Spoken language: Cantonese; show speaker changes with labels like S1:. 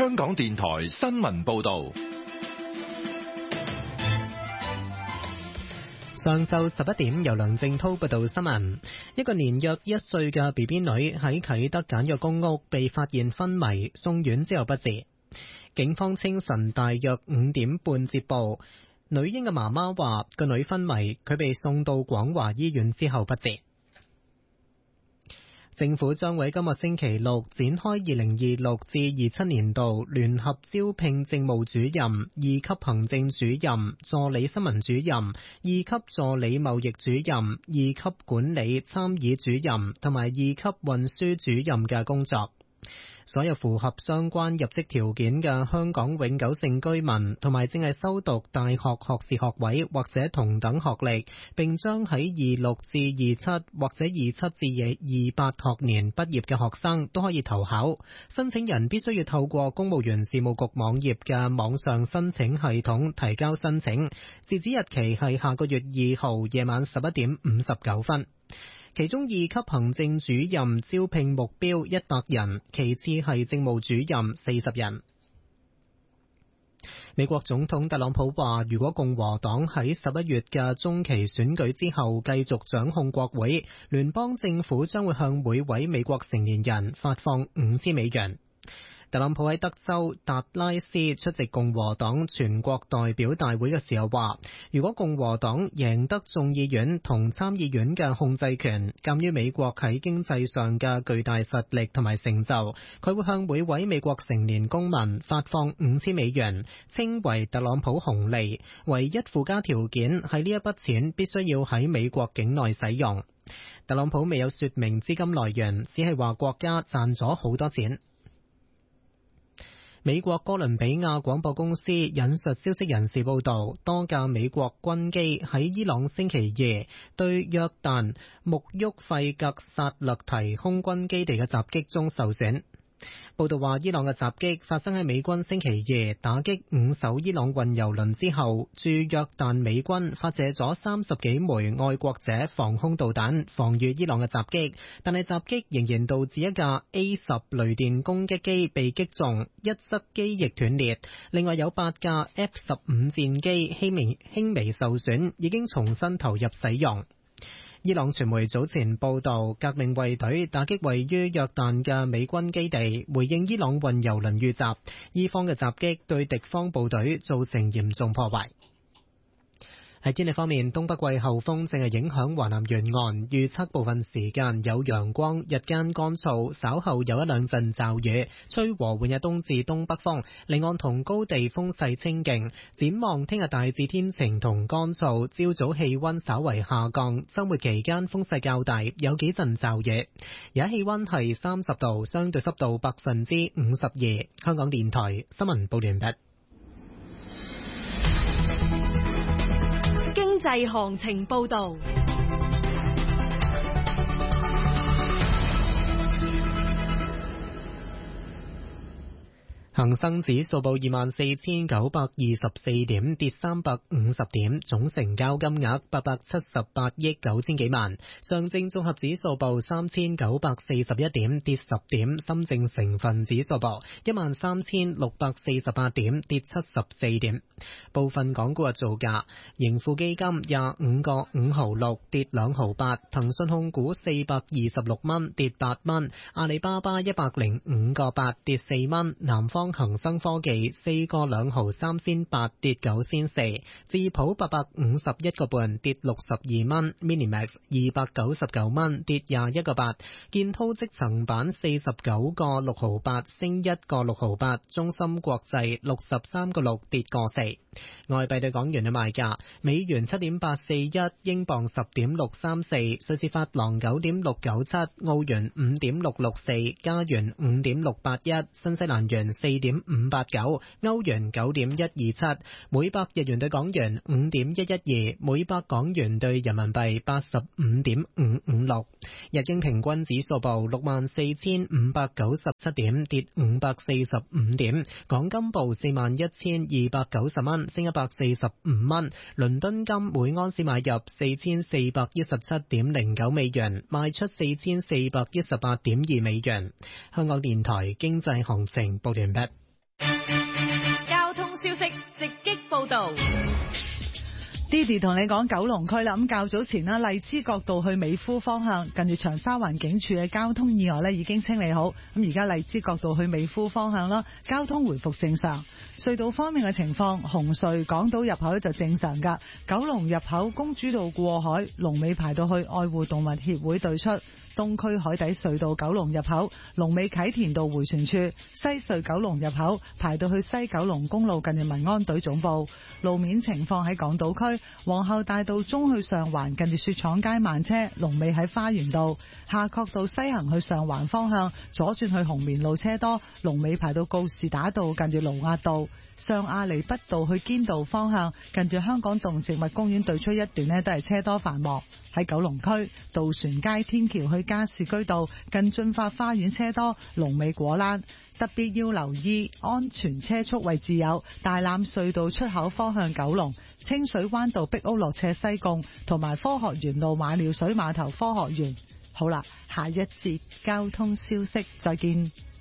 S1: 香港電台新聞報道。
S2: 上晝11點，由梁正濤報道新聞。一個年約1歲嘅 BB 女喺啟德簡約公屋被發現昏迷，送院之後不治。警方清晨大約5點半接報，女嬰嘅媽媽話個女昏迷，佢被送到廣華醫院之後不治。政府將會今日星期六展開2026至27年度聯合招聘政務主任、2級行政主任、助理新聞主任、2級助理貿易主任、2級管理參議主任同埋2級運輸主任嘅工作。所有符合相關入職條件嘅香港永久性居民同埋正係修讀大學學士學位或者同等學歷，並將喺26至27或者27至28學年畢業嘅學生都可以投考。申請人必須要透過公務員事務局網頁嘅網上申請系統提交申請，截止日期係下個月2號夜晚11點59分。其中2級行政主任招聘目標100人，其次係政務主任40人。美國總統特朗普話，如果共和黨喺11月嘅中期選舉之後繼續掌控國會，聯邦政府將會向每位美國成年人發放$5000。特朗普喺德州達拉斯出席共和黨全國代表大會嘅時候話，如果共和黨贏得眾議院同參議院嘅控制權，鑑於美國喺經濟上嘅巨大實力同埋成就，佢會向每位美國成年公民發放$5000，稱為特朗普紅利。唯一附加條件係呢一筆錢必須要喺美國境內使用。特朗普未有說明資金來源，只係話國家賺咗好多錢。美國哥倫比亞廣播公司引述消息人士報道，多架美國軍機喺伊朗星期2對約旦穆沃費格薩勒提空軍基地嘅襲擊中受損。報道話，伊朗嘅襲擊發生喺美軍星期2打擊5艘伊朗運油輪之後，駐約旦美軍發射咗30幾枚愛國者防空導彈防禦伊朗嘅襲擊，但係襲擊仍然導致一架 A-10 雷電攻擊機被擊中，一側機翼斷裂。另外有8架 F-15 戰機輕微受損，已經重新投入使用。伊朗傳媒早前報道，革命衛隊打擊位於約旦嘅美軍基地，回應伊朗運油輪遇襲。伊方嘅襲擊對敵方部隊造成嚴重破壞。喺天氣方面，東北季候風正係影響華南沿岸，預測部分時間有陽光，日間乾燥，稍後有一兩陣驟雨，吹和緩嘅東至東北風，離岸同高地風勢清勁。展望聽日大致天晴同乾燥，朝早氣溫稍為下降，周末期間風勢較大，有幾陣驟雨。而家氣溫係30度，相對濕度52%。香港電台新聞報完畢。
S3: 經濟行情報道。
S2: 恒生指數報24,924點，跌350點，總成交金額878億9千幾萬。上證綜合指數報3,941點，跌10點。深證成分指數報13,648點，跌74點。部分港股嘅造價：盈富基金25個5毫6，跌2毫8；騰訊控股426蚊，跌8蚊；阿里巴巴105個8，跌4蚊；南方恒生科技4個2毫3仙8，跌9仙4；智普851個半，跌62蚊；Minimax 299蚊，跌21個8；建滔積層板49個6毫8，升1個6毫8；中芯國際63個6，跌個4。外幣對港元嘅賣價：美元7.841，英鎊10.634，瑞士法郎9.697，澳元5.664，加元5.681，新西蘭元4.589，歐元9.127，每百日元對港元5.112，每百港元對人民幣85.556。日經平均指數報64,597點，跌545點。港金報41,290蚊，升145蚊。倫敦金每盎司買入4417.09美元，賣出4418.2美元。香港電台經濟行情報完畢。
S3: 消息直擊報道。
S4: Didi 同你講九龍區啦，咁較早前啦，荔枝角道去美孚方向，近住長沙灣警署嘅交通意外已經清理好，咁而家荔枝角道去美孚方向啦，交通回復正常。隧道方面嘅情況，紅隧港島入口就正常噶，九龍入口公主道過海，龍尾排到去愛護動物協會對出。東區海底隧道九龍入口，龍尾啟田道回旋處；西隧九龍入口排到去西九龍公路近住民安隊總部。路面情況喺港島區，皇后大道中去上環近住雪廠街慢車，龍尾喺花園道；夏慤道西行去上環方向左轉去紅棉路車多，龍尾排到告士打道近住盧押道。上亞厘畢道去堅道方向近住香港動植物公園對出一段都係車多繁忙。喺九龍區渡船街天橋去加士居道近駿發花園車多，龍尾果欄。特別要留意安全車速位置有大欖隧道出口方向九龍、清水灣道壁屋落斜西貢同埋科學園路馬料水碼頭科學園。好啦，下一節交通消息再見。